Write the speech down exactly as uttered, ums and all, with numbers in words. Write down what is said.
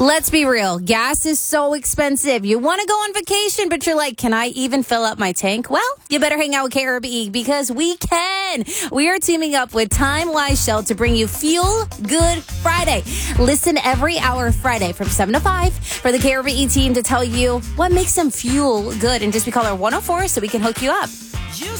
Let's be real. Gas is so expensive. You want to go on vacation, but you're like, can I even fill up my tank? Well, you better hang out with K R B E because we can. We are teaming up with Time Wise Shell to bring you Fuel Good Friday. Listen every hour Friday from seven to five for the K R B E team to tell you what makes them fuel good. And just be caller one oh four so we can hook you up.